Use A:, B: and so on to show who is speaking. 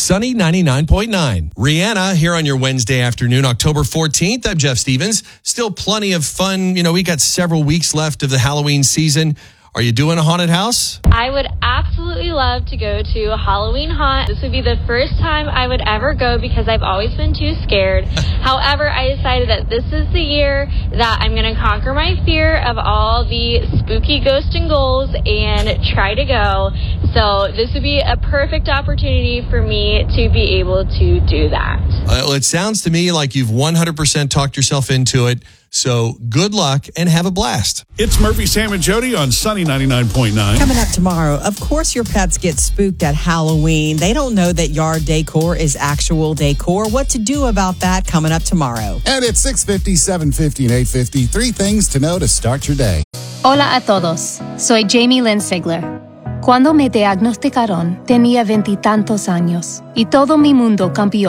A: Sunny 99.9. Rihanna here on your Wednesday afternoon, October 14th. I'm Jeff Stevens. Still plenty of fun. You know, we got several weeks left of the Halloween season. Are you doing a haunted house?
B: I would absolutely love to go to a Halloween haunt. This would be the first time I would ever go because I've always been too scared. However, I decided that this is the year that I'm going to conquer my fear of all the spooky ghosts and ghouls and try to go. So this would be a perfect opportunity for me to be able to do that.
A: Well, it sounds to me like you've 100% talked yourself into it. So good luck and have a blast.
C: It's Murphy, Sam, and Jody on Sunny 99.9.
D: Coming up tomorrow, of course your pets get spooked at Halloween. They don't know that yard decor is actual decor. What to do about that coming up tomorrow.
E: And it's 6:50, 7:50, and 8:50. 3 things to know to start your day.
F: Hola a todos. Soy Jamie Lynn Sigler. Cuando me diagnosticaron, tenía 20 y tantos años y todo mi mundo cambió.